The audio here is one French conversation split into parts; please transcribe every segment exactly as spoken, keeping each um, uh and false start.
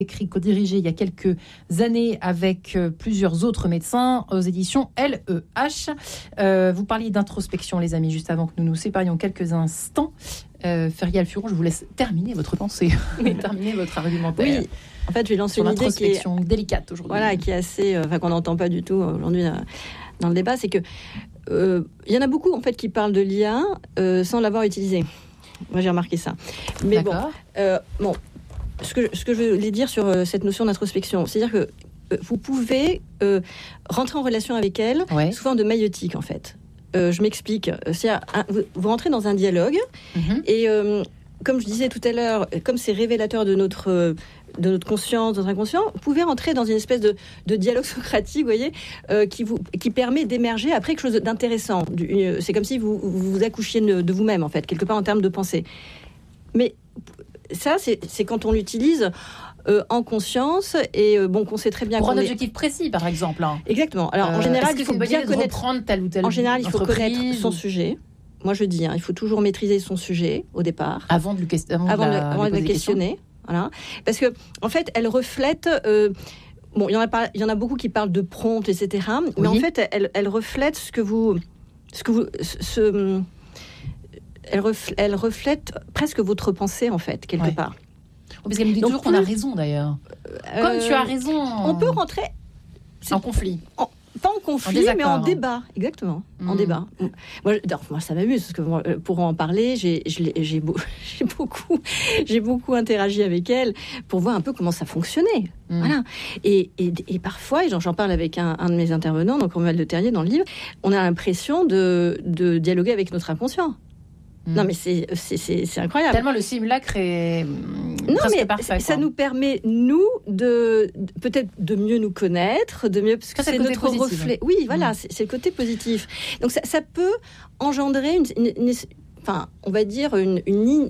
écrit, co-dirigé il y a quelques années avec euh, plusieurs autres médecins aux éditions L E H. Euh, vous parliez d'introspection, les amis, juste avant que nous nous séparions quelques instants. Euh, Ferial Furon, je vous laisse terminer votre pensée, oui. terminer votre argumentaire. Oui, en fait, je vais lancer sur une idée qui est délicate aujourd'hui. Voilà, qui est assez, enfin, euh, qu'on n'entend pas du tout aujourd'hui euh, dans le débat, c'est que il euh, y en a beaucoup en fait qui parlent de l'I A euh, sans l'avoir utilisé. Moi, j'ai remarqué ça. Mais D'accord. bon, euh, bon. Ce que, ce que je voulais dire sur euh, cette notion d'introspection, c'est-à-dire que euh, vous pouvez euh, rentrer en relation avec elle ouais. sous forme de maïeutique, en fait. Euh, je m'explique. C'est-à-dire, un, vous, vous rentrez dans un dialogue, mm-hmm. et euh, comme je disais tout à l'heure, comme c'est révélateur de notre, euh, de notre conscience, de notre inconscient, vous pouvez rentrer dans une espèce de, de dialogue socratique, vous voyez, euh, qui, vous, qui permet d'émerger après quelque chose d'intéressant. Du, c'est comme si vous, vous accouchiez de, de vous-même, en fait, quelque part en termes de pensée. Mais ça, c'est, c'est quand on l'utilise euh, en conscience et euh, bon, qu'on sait très bien pour qu'on un est... objectif précis, par exemple. Hein. Exactement. Alors euh, en général, il faut bien connaître. Reprendre telle ou telle en général, il faut connaître son ou... sujet. Moi, je dis, hein, il faut toujours maîtriser son sujet au départ, avant de le, question... avant avant de, de, la... avant de le questionner. Voilà, parce que en fait, elle reflète. Euh, bon, il y en a pas, il y en a beaucoup qui parlent de prompt, et cetera. Oui. Mais en fait, elle, elle reflète ce que vous, ce que vous, ce Elle reflète, elle reflète presque votre pensée, en fait, quelque ouais. part. Oh, parce qu'elle me dit Donc, toujours qu'on a raison, d'ailleurs. Euh, Comme tu as raison. On peut rentrer... En conflit. En, pas en conflit, en mais en débat. Exactement, mmh. en débat. Moi, moi, ça m'amuse, parce que moi, pour en parler, j'ai, j'ai, j'ai, beau, j'ai, beaucoup, j'ai beaucoup interagi avec elle pour voir un peu comment ça fonctionnait. Mmh. Voilà. Et, et, et parfois, et j'en, j'en parle avec un, un de mes intervenants, donc Romuald de Terrier, dans le livre, on a l'impression de, de dialoguer avec notre inconscient. Mmh. Non mais c'est, c'est, c'est, c'est incroyable. Tellement le simulacre est non, presque mais parfait. Ça quoi. nous permet, nous, de, de peut-être de mieux nous connaître, de mieux... Parce que ça, c'est, c'est notre positif, reflet. Oui, voilà, mmh. c'est, c'est le côté positif. Donc ça, ça peut engendrer, une, une, une, enfin, on va dire, une, une,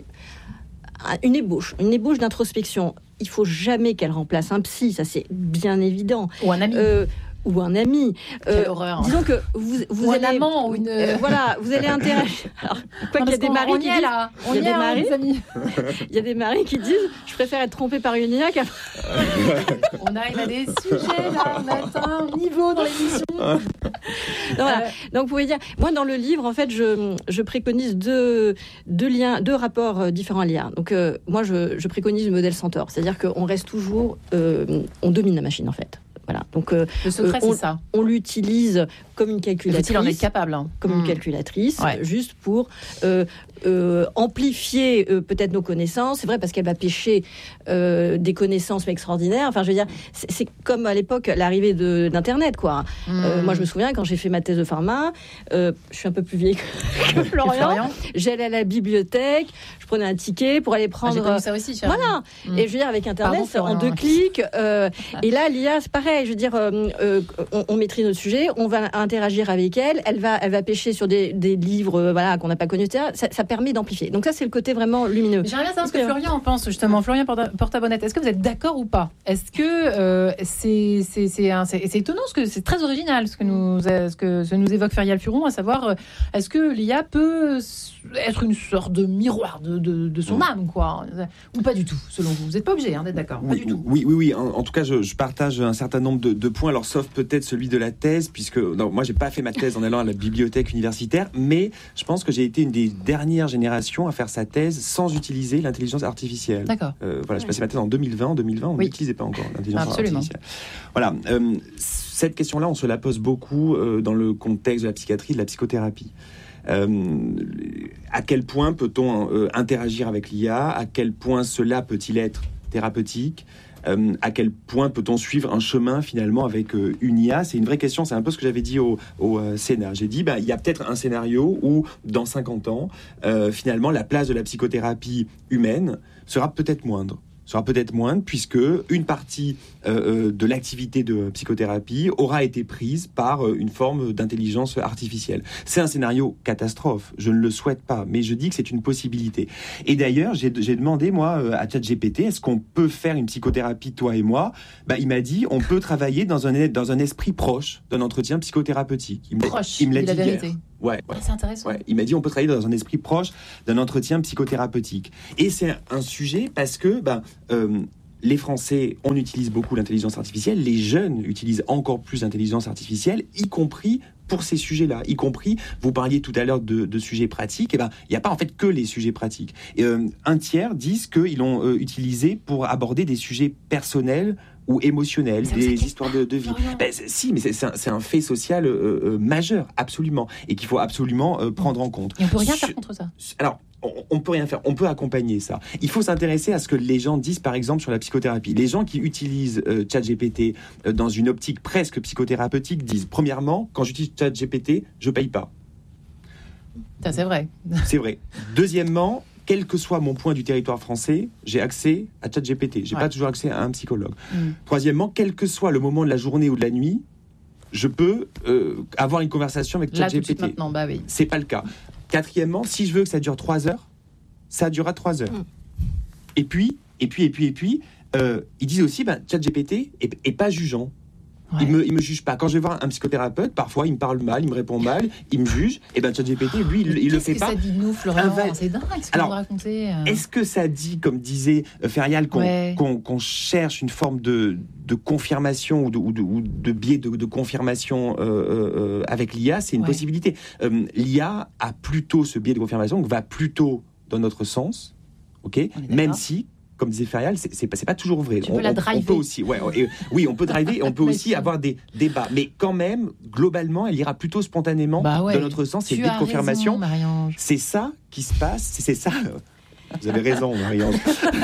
une ébauche, une ébauche d'introspection. Il ne faut jamais qu'elle remplace un psy, ça c'est bien évident. Ou un ami. Euh, ou un ami. Quelle euh, horreur. Disons que vous, vous ou allez... un amant ou une... Euh, voilà, vous allez interagir. Alors, quoi non, qu'il y a des maris qui disent... Là. On il y a y des est, maris... hein, amis. Il y a des maris qui disent « Je préfère être trompé par une I A qu'à... » On arrive à des sujets, là. On atteint un niveau dans l'émission. Donc, voilà. euh... Donc, vous pouvez dire... Moi, dans le livre, en fait, je, je préconise deux, deux liens, deux rapports différents à l'I A. Donc, euh, moi, je, je préconise le modèle Centaure. C'est-à-dire qu'on reste toujours... Euh, on domine la machine, en fait. Voilà. Donc, euh, le secret, euh, on, c'est ça. On l'utilise comme une calculatrice. Faut-il en être capable hein. Comme mmh. une calculatrice, ouais. juste pour euh, euh, amplifier euh, peut-être nos connaissances. C'est vrai parce qu'elle va pêcher euh, des connaissances mais extraordinaires. Enfin, je veux dire, c'est, c'est comme à l'époque l'arrivée de, d'Internet, quoi. Mmh. Euh, moi, je me souviens quand j'ai fait ma thèse de pharma, euh, je suis un peu plus vieille que, que Florian. Florian. J'allais à la bibliothèque, je prenais un ticket pour aller prendre. Ah, j'ai connu ça aussi. Cher. Voilà. Mmh. Et je veux dire, avec Internet, Pardon, c'est en deux clics. Euh, et là, l'I A, c'est pareil. Je veux dire, euh, euh, on, on maîtrise notre sujet, on va interagir avec elle, elle va, elle va pêcher sur des, des livres, euh, voilà, qu'on n'a pas connus, et cetera. Ça, ça permet d'amplifier. Donc ça, c'est le côté vraiment lumineux. J'aimerais bien savoir ce que Florian en pense justement. Florian Porta-Bonnette, est-ce que vous êtes d'accord ou pas ? Est-ce que euh, c'est, c'est, c'est, un, c'est, c'est étonnant, ce que c'est très original, ce que nous, ce que ce nous évoque Ferial Furon, à savoir, est-ce que l'I A peut être une sorte de miroir de, de, de son mmh. âme, quoi, ou pas du tout, selon vous ? Vous n'êtes pas obligé hein, d'être d'accord. Oui, pas du tout. Oui, oui, oui. En, en tout cas, je, je partage un certain nombre de, de points. Alors, sauf peut-être celui de la thèse, puisque non, moi, j'ai pas fait ma thèse en allant à la bibliothèque universitaire, mais je pense que j'ai été une des dernières générations à faire sa thèse sans utiliser l'intelligence artificielle. D'accord. Euh, voilà, j'ai passé ma thèse en deux mille vingt. En deux mille vingt, on oui. n'utilisait pas encore l'intelligence Absolument. artificielle. Voilà. Euh, cette question-là, on se la pose beaucoup euh, dans le contexte de la psychiatrie, de la psychothérapie. Euh, à quel point peut-on euh, interagir avec l'I A ? À quel point cela peut-il être thérapeutique ? Euh, à quel point peut-on suivre un chemin finalement avec euh, une I A ? C'est une vraie question, c'est un peu ce que j'avais dit au, au euh, Sénat. J'ai dit, bah, il y a peut-être un scénario où, dans cinquante ans, euh, finalement, la place de la psychothérapie humaine sera peut-être moindre. sera peut-être moindre, puisque une partie euh, de l'activité de psychothérapie aura été prise par euh, une forme d'intelligence artificielle. C'est un scénario catastrophe, je ne le souhaite pas, mais je dis que c'est une possibilité. Et d'ailleurs, j'ai, j'ai demandé, moi, à ChatGPT, est-ce qu'on peut faire une psychothérapie, toi et moi ? Bah, il m'a dit, on peut travailler dans un, dans un esprit proche d'un entretien psychothérapeutique. Il me proche, il me l'a dit dit la vérité. Hier. Ouais, ouais. Ah, c'est intéressant. Ouais. Il m'a dit on peut travailler dans un esprit proche d'un entretien psychothérapeutique. Et c'est un sujet parce que ben, euh, les Français, on utilise beaucoup l'intelligence artificielle. Les jeunes utilisent encore plus l'intelligence artificielle, y compris pour ces sujets-là, y compris, vous parliez tout à l'heure de, de sujets pratiques, et ben, il n'y a pas en fait que les sujets pratiques. Et, euh, un tiers disent qu'ils l'ont euh, utilisé pour aborder des sujets personnels ou émotionnels, des histoires de, de vie. Ben, si, mais c'est, c'est, un, c'est un fait social euh, euh, majeur, absolument, et qu'il faut absolument euh, prendre en compte. Et on peut rien faire contre ça. Alors, on ne peut rien faire, on peut accompagner ça. Il faut s'intéresser à ce que les gens disent, par exemple, sur la psychothérapie. Les gens qui utilisent euh, ChatGPT euh, dans une optique presque psychothérapeutique disent, premièrement, quand j'utilise ChatGPT, je ne paye pas. Ça, c'est vrai. C'est vrai. Deuxièmement, quel que soit mon point du territoire français, j'ai accès à ChatGPT. Je n'ai ouais. pas toujours accès à un psychologue. Mm. Troisièmement, quel que soit le moment de la journée ou de la nuit, je peux euh, avoir une conversation avec ChatGPT. Là, tout de suite maintenant, bah oui. C'est pas le cas. Quatrièmement, si je veux que ça dure trois heures, ça durera trois heures. Mm. Et puis, et puis, et puis, et puis, euh, ils disent aussi, ben, ChatGPT est, est pas jugeant. Ouais. Il me, il me juge pas. Quand je vais voir un psychothérapeute, parfois il me parle mal, il me répond mal, il me juge. Et ben ChatGPT, lui, il, il le fait que pas. Ça dit nous, Florian, va... c'est dingue ce qu'on raconter. Euh... Est-ce que ça dit, comme disait Ferial, qu'on, ouais. qu'on, qu'on cherche une forme de, de confirmation ou de, ou de, ou de biais de, de confirmation euh, euh, avec l'I A? C'est une ouais. possibilité. Euh, L'I A a plutôt ce biais de confirmation, donc va plutôt dans notre sens, ok, même si, comme disait Ferial, c'est, c'est, pas, c'est pas toujours vrai. Tu on, peux la driver. On peut aussi, ouais, et, oui, on peut driver, et on peut aussi avoir des débats, mais quand même, globalement, elle ira plutôt spontanément bah ouais. dans notre sens. C'est une biais de confirmation. Raison, c'est ça qui se passe. C'est, c'est ça. Vous avez raison, Marie-Ange.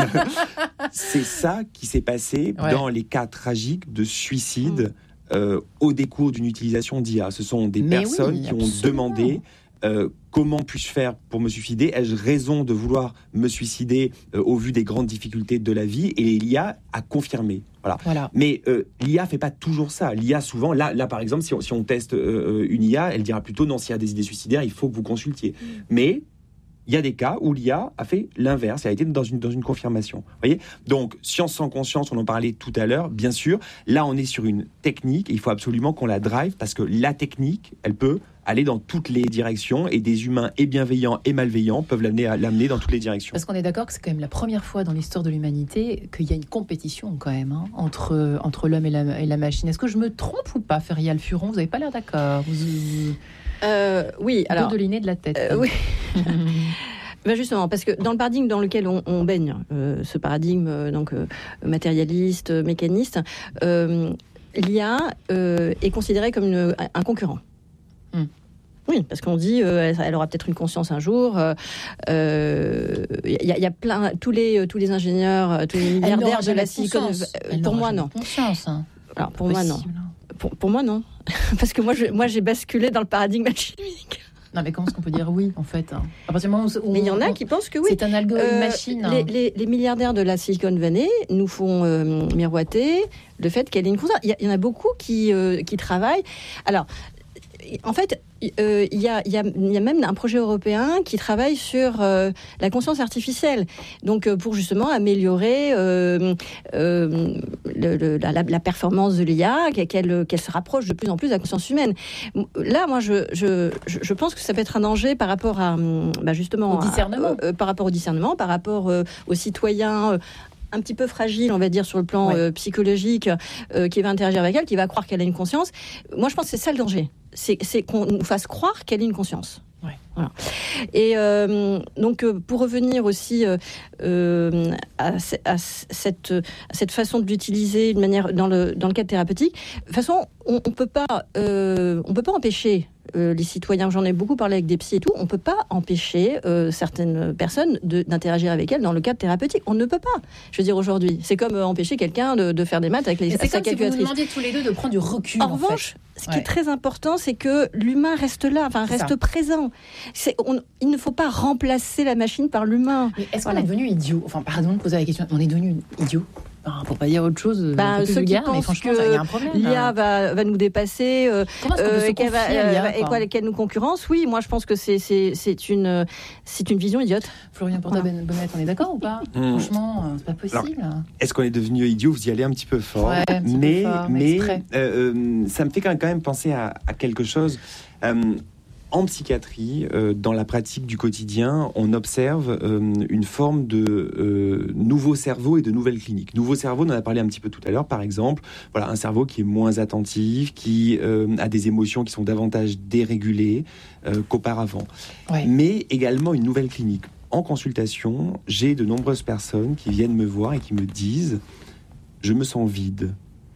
C'est ça qui s'est passé ouais. dans les cas tragiques de suicide mmh. euh, au décours d'une utilisation d'I A. Ce sont des mais personnes oui, qui absolument. ont demandé. Euh, comment puis-je faire pour me suicider? Ai-je raison de vouloir me suicider euh, au vu des grandes difficultés de la vie? Et l'I A a confirmé. Voilà. Voilà. Mais euh, l'I A fait pas toujours ça. L'I A souvent, là, là par exemple, si on, si on teste euh, une I A, elle dira plutôt non, s'il y a des idées suicidaires, il faut que vous consultiez. Mmh. Mais il y a des cas où l'I A a fait l'inverse, elle a été dans une, dans une confirmation. Vous voyez ? Donc, science sans conscience, on en parlait tout à l'heure, bien sûr. Là, on est sur une technique et il faut absolument qu'on la drive parce que la technique, elle peut aller dans toutes les directions et des humains et bienveillants et malveillants peuvent l'amener, à, l'amener dans toutes les directions. Parce qu'on est d'accord que c'est quand même la première fois dans l'histoire de l'humanité qu'il y a une compétition quand même hein, entre, entre l'homme et la, et la machine. Est-ce que je me trompe ou pas, Ferial Furon ? Vous n'avez pas l'air d'accord. Vous... Euh, oui, alors... de l'inné de la tête. Euh, oui. Ben justement, parce que dans le paradigme dans lequel on, on baigne, euh, ce paradigme euh, donc euh, matérialiste, euh, mécaniste, euh, l'I A euh, est considérée comme une, un concurrent. Mm. Oui, parce qu'on dit euh, elle aura peut-être une conscience un jour. Il euh, y, y a plein, tous les tous les ingénieurs, tous les milliardaires de la Silicon. Elle pour moi, non. Conscience. Hein. Alors pour moi, non. Pour, pour moi, non. Parce que moi, je, moi, j'ai basculé dans le paradigme chimique. Non, mais comment est-ce qu'on peut dire oui, en fait hein. À partir du moment où on, mais il y en a qui pensent que oui. C'est un algorithme euh, machine. Les, hein. les, les milliardaires de la Silicon Valley nous font euh, miroiter le fait qu'elle ait une conscience. Il y, y en a beaucoup qui, euh, qui travaillent. Alors, en fait, euh, il y, a, il y, a, il y a même un projet européen qui travaille sur euh, la conscience artificielle, donc euh, pour justement améliorer euh, euh, le, le, la, la performance de l'I A, qu'elle, qu'elle se rapproche de plus en plus de la conscience humaine. Là, moi, je, je, je pense que ça peut être un danger par rapport à, bah justement, au discernement, à, euh, par rapport au discernement, par rapport euh, aux citoyens. Euh, un petit peu fragile, on va dire, sur le plan ouais. euh, psychologique, euh, qui va interagir avec elle, qui va croire qu'elle a une conscience. Moi, je pense que c'est ça le danger. C'est, c'est qu'on nous fasse croire qu'elle a une conscience. Ouais. Voilà. Et euh, donc, euh, pour revenir aussi euh, euh, à, à, cette, à cette façon de l'utiliser de manière, dans, le, dans le cadre thérapeutique, de toute façon, on ne peut pas, euh, on peut pas empêcher Euh, les citoyens, j'en ai beaucoup parlé avec des psys et tout, on ne peut pas empêcher euh, certaines personnes de, d'interagir avec elles dans le cadre thérapeutique. On ne peut pas. Je veux dire, aujourd'hui, c'est comme euh, empêcher quelqu'un de, de faire des maths avec les sa calculatrice. C'est comme si vous nous demandiez tous les deux de prendre du recul. En, en revanche, fait. ce qui ouais. est très important, c'est que l'humain reste là, enfin c'est reste ça. présent. C'est, on, il ne faut pas remplacer la machine par l'humain. Mais est-ce voilà. qu'on est devenu idiot ? Enfin, pardon de poser la question. On est devenu idiot ? Enfin, pour pas dire autre chose, bah, ceux vulgaire, qui mais pensent franchement, que il y a un problème. l'I A va, va nous dépasser, euh, euh, qu'elle, va, euh, et quoi, qu'elle nous concurrence, oui, moi je pense que c'est, c'est, c'est, une, c'est une vision idiote. Florian Porta-Bonnet, voilà. On est d'accord ou pas ? mmh. Franchement, c'est pas possible. Alors, est-ce qu'on est devenu idiot ? Vous y allez un petit peu fort. Ouais, un petit mais peu fort, mais euh, euh, ça me fait quand même penser à, à quelque chose. Euh, en psychiatrie, euh, dans la pratique du quotidien, on observe euh, une forme de euh, nouveau cerveau et de nouvelles cliniques. Nouveau cerveau, on en a parlé un petit peu tout à l'heure, par exemple, voilà, un cerveau qui est moins attentif, qui euh, a des émotions qui sont davantage dérégulées euh, qu'auparavant. Ouais. Mais également une nouvelle clinique. En consultation, j'ai de nombreuses personnes qui viennent me voir et qui me disent « je me sens vide ».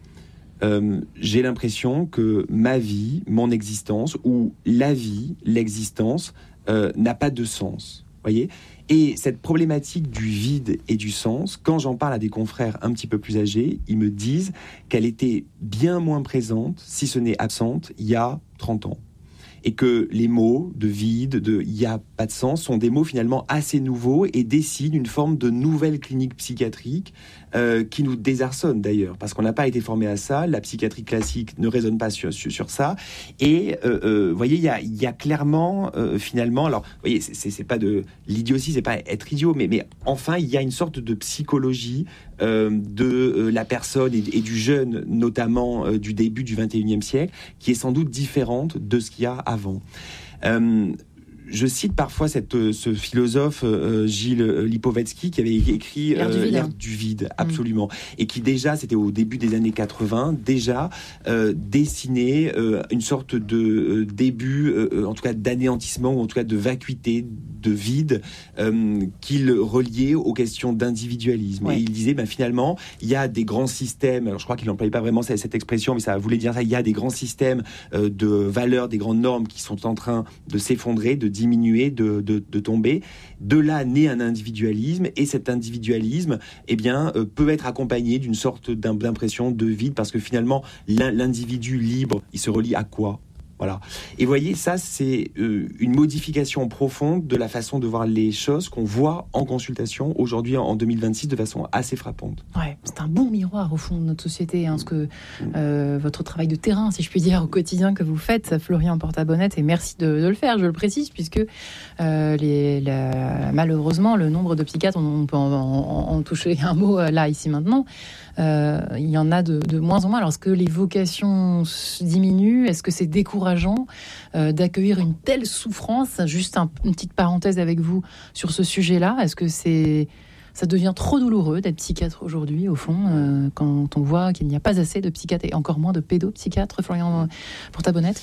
Euh, j'ai l'impression que ma vie, mon existence, ou la vie, l'existence, euh, n'a pas de sens. Voyez ? Et cette problématique du vide et du sens, quand j'en parle à des confrères un petit peu plus âgés, ils me disent qu'elle était bien moins présente, si ce n'est absente, il y a trente ans. Et que les mots de vide, de « il n'y a pas de sens » sont des mots finalement assez nouveaux et dessinent une forme de nouvelle clinique psychiatrique euh, qui nous désarçonne d'ailleurs, parce qu'on n'a pas été formé à ça, la psychiatrie classique ne raisonne pas sur, sur, sur ça. Et vous euh, euh, voyez, il y a, y a clairement euh, finalement, alors vous voyez, c'est, c'est pas de l'idiotie, c'est pas être idiot, mais, mais enfin, il y a une sorte de psychologie euh, de euh, la personne et, et du jeune, notamment euh, du début du vingt et unième siècle, qui est sans doute différente de ce qu'il y a avant. Euh, je cite parfois cette, ce philosophe euh, Gilles Lipovetsky qui avait écrit L'ère, euh, du, L'ère du vide, absolument, mmh. et qui déjà, c'était au début des années quatre-vingts, déjà euh, dessinait euh, une sorte de euh, début, euh, en tout cas d'anéantissement, ou en tout cas de vacuité, de vide, euh, qu'il reliait aux questions d'individualisme. Ouais. Et il disait, ben, finalement, il y a des grands systèmes, alors je crois qu'il n'employait pas vraiment cette, cette expression, mais ça voulait dire ça, il y a des grands systèmes euh, de valeurs, des grandes normes qui sont en train de s'effondrer, de diminuer, de, de, de tomber. De là naît un individualisme, et cet individualisme, eh bien, euh, peut être accompagné d'une sorte d'impression de vide, parce que finalement, l'individu libre, il se relie à quoi ? Voilà. Et voyez, ça, c'est euh, une modification profonde de la façon de voir les choses qu'on voit en consultation aujourd'hui, en deux mille vingt-six, de façon assez frappante. Ouais, c'est un bon miroir, au fond, de notre société, hein, ce que euh, votre travail de terrain, si je puis dire, au quotidien que vous faites, Florian Porta-Bonnette, et merci de, de le faire, je le précise, puisque euh, les, la, malheureusement, le nombre de psychiatres, on peut en, en, en toucher un mot là, ici, maintenant, euh, il y en a de, de moins en moins. Alors, est-ce que les vocations diminuent ? Est-ce que c'est décourageant euh, d'accueillir une telle souffrance ? Juste un, une petite parenthèse avec vous sur ce sujet-là. Est-ce que c'est, ça devient trop douloureux d'être psychiatre aujourd'hui, au fond, euh, quand on voit qu'il n'y a pas assez de psychiatres et encore moins de pédopsychiatres, Florian Porta-Bonnette ?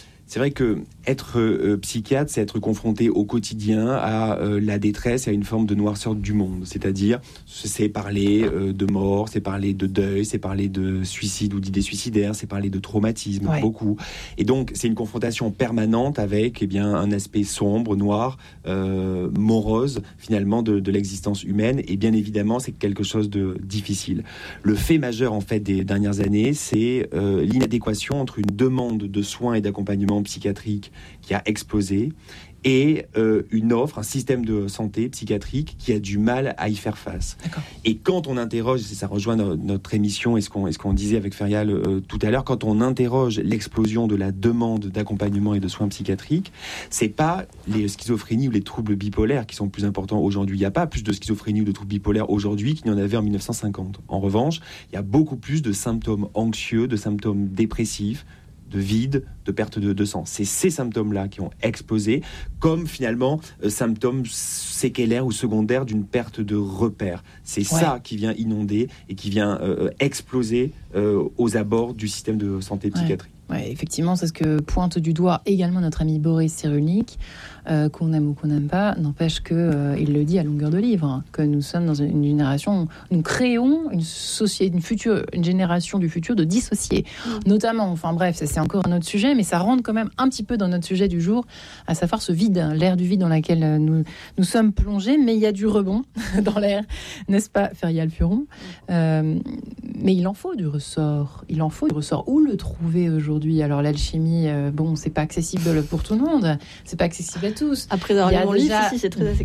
C'est vrai que être euh, psychiatre, c'est être confronté au quotidien à euh, la détresse, à une forme de noirceur du monde. C'est-à-dire, c'est parler euh, de mort, c'est parler de deuil, c'est parler de suicide ou d'idées suicidaires, c'est parler de traumatisme, ouais. beaucoup. Et donc, c'est une confrontation permanente avec, eh bien, un aspect sombre, noir, euh, morose, finalement, de, de l'existence humaine. Et bien évidemment, c'est quelque chose de difficile. Le fait majeur, en fait, des dernières années, c'est euh, l'inadéquation entre une demande de soins et d'accompagnement psychiatrique qui a explosé et euh, une offre, un système de santé psychiatrique qui a du mal à y faire face. D'accord. Et quand on interroge, ça rejoint no- notre émission et ce qu'on, et ce qu'on disait avec Ferial euh, tout à l'heure, quand on interroge l'explosion de la demande d'accompagnement et de soins psychiatriques, c'est pas les schizophrénies ou les troubles bipolaires qui sont plus importants aujourd'hui. Il n'y a pas plus de schizophrénie ou de troubles bipolaires aujourd'hui qu'il n'y en avait en dix-neuf cent cinquante. En revanche, il y a beaucoup plus de symptômes anxieux, de symptômes dépressifs, de vide, de perte de, de sang. C'est ces symptômes-là qui ont explosé comme finalement euh, symptômes séquelaires ou secondaires d'une perte de repères. C'est ouais. ça qui vient inonder et qui vient euh, exploser euh, aux abords du système de santé psychiatrique. Ouais. Ouais, effectivement, c'est ce que pointe du doigt également notre ami Boris Cyrulnik, euh, qu'on aime ou qu'on n'aime pas, n'empêche qu'il euh, le dit à longueur de livre, hein, que nous sommes dans une génération, nous créons une société, une future, une génération du futur de dissociés, mmh. notamment, enfin bref, ça, c'est encore un autre sujet, mais ça rentre quand même un petit peu dans notre sujet du jour, à savoir ce vide, hein, l'air du vide dans lequel nous, nous sommes plongés, mais il y a du rebond dans l'air, n'est-ce pas, Ferial Furon ? euh, Mais il en faut du ressort, il en faut du ressort. Où le trouver aujourd'hui ? Alors l'alchimie, euh, bon, c'est pas accessible pour tout le monde, c'est pas accessible à tous. Après avoir lu mon livre, si, c'est très accessible.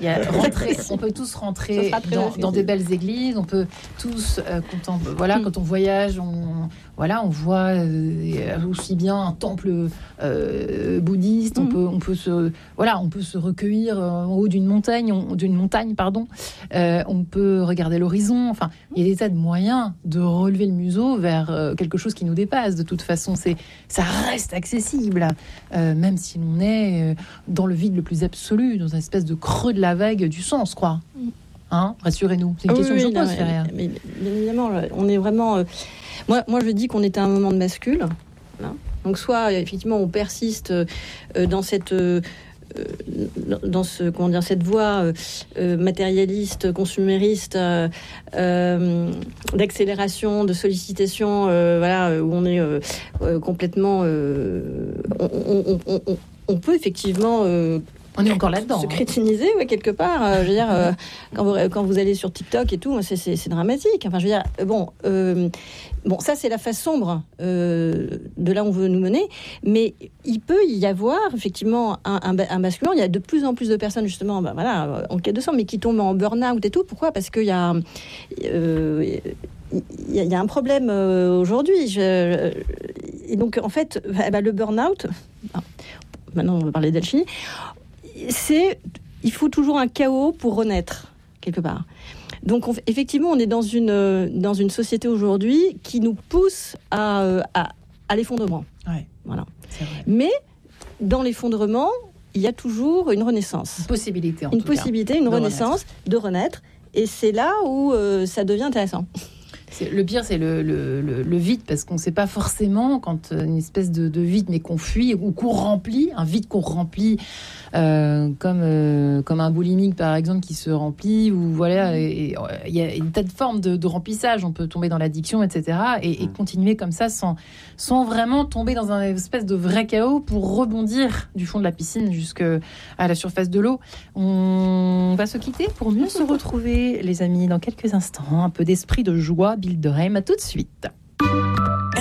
Il y a rentrer, on peut tous rentrer dans, dans des belles églises, on peut tous euh, contempler. Voilà, mm. quand on voyage, on voilà, on voit euh, aussi bien un temple euh, bouddhiste. Mm. On peut, on peut se voilà, on peut se recueillir en haut d'une montagne, on, d'une montagne, pardon. Euh, on peut regarder l'horizon. Enfin, il y a des tas de moyens de relever le museau vers euh, quelque chose qui nous dépasse. De toute façon, c'est ça reste accessible, euh, même si l'on est euh, dans le vide le plus absolu, dans une espèce de creux de la vague du sens, quoi. Hein, rassurez-nous. C'est une oui, question oui, que je non, pose, mais, mais, bien évidemment, on est vraiment... Euh, moi, moi, je dis qu'on est à un moment de bascule. Voilà. Donc, soit, effectivement, on persiste euh, dans cette... Euh, dans ce, comment dire, cette voie euh, matérialiste, consumériste, euh, euh, d'accélération, de sollicitation, euh, voilà, où on est euh, euh, complètement... Euh, on, on, on, on, on peut effectivement... Euh, On est encore là-dedans. Se crétiniser, ouais, quelque part. Euh, je veux dire, euh, quand, vous, quand vous allez sur TikTok et tout, c'est, c'est, c'est dramatique. Enfin, je veux dire, bon, euh, bon, ça, c'est la face sombre euh, de là où on veut nous mener. Mais il peut y avoir, effectivement, un, un, un basculement. Il y a de plus en plus de personnes, justement, ben, voilà, en quête de sang, mais qui tombent en burn-out et tout. Pourquoi ? Parce qu'il y a... Euh, il y, a, il y a un problème euh, aujourd'hui. Je, et donc, en fait, bah, le burn-out... Ah, maintenant, on va parler d'alchimie. C'est, il faut toujours un chaos pour renaître, quelque part. Donc, on, effectivement, on est dans une, dans une société aujourd'hui qui nous pousse à, à, à l'effondrement. Ouais, voilà. C'est vrai. Mais, dans l'effondrement, il y a toujours une renaissance. Une possibilité, en Une tout possibilité, cas, une de renaissance, renaître. de renaître. Et c'est là où euh, ça devient intéressant. C'est, le pire, c'est le, le, le, le vide, parce qu'on ne sait pas forcément quand une espèce de, de vide, mais qu'on fuit ou qu'on remplit, un vide qu'on remplit, euh, comme, euh, comme un boulimique, par exemple, qui se remplit, ou voilà, il y a une tas de formes de, de remplissage. On peut tomber dans l'addiction, et cetera, et, et continuer comme ça sans, sans vraiment tomber dans un espèce de vrai chaos pour rebondir du fond de la piscine jusqu'à la surface de l'eau. On va se quitter pour mieux se retrouver, les amis, dans quelques instants. Un peu d'esprit de joie, Bill Durham, à tout de suite.